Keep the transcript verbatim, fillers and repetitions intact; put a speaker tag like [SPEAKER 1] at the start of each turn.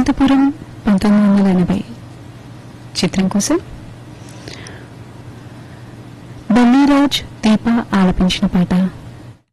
[SPEAKER 1] అనంతపురం పంతొమ్మిది వందల ఎనభై చిత్రం కోసం బన్నీరాజ్ దీప ఆలపించిన పాట.